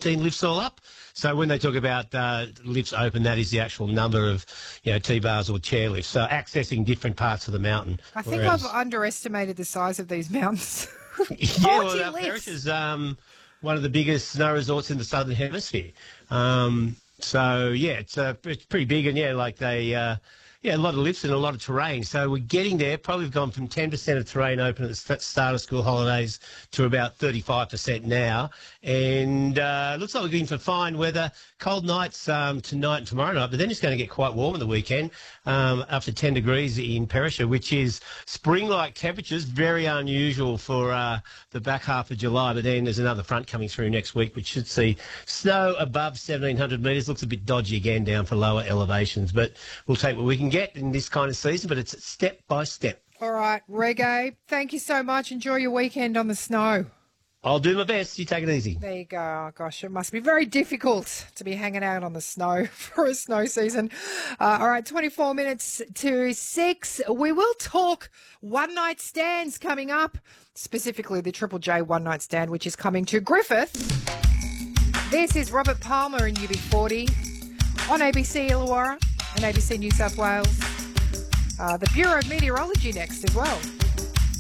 lifts all up. So when they talk about lifts open, that is the actual number of, T-bars or chairlifts. So accessing different parts of the mountain. I think I've underestimated the size of these mountains. Yeah, well, Perish is one of the biggest snow resorts in the Southern Hemisphere. It's pretty big, and a lot of lifts and a lot of terrain. So we're getting there. Probably we've gone from 10% of terrain open at the start of school holidays to about 35% now. And looks like we're going for fine weather. Cold nights tonight and tomorrow night, but then it's going to get quite warm on the weekend, up to 10 degrees in Perisher, which is spring-like temperatures, very unusual for the back half of July. But then there's another front coming through next week, which should see snow above 1,700 metres. Looks a bit dodgy again down for lower elevations, but we'll take what we can get in this kind of season, but it's step by step. All right, Reggae, thank you so much. Enjoy your weekend on the snow. I'll do my best. You take it easy. There you go. Oh, gosh, it must be very difficult to be hanging out on the snow for a snow season. All right, 24 minutes to 6. We will talk one-night stands coming up, specifically the Triple J one-night stand, which is coming to Griffith. This is Robert Palmer in UB40 on ABC Illawarra and ABC New South Wales. The Bureau of Meteorology next as well.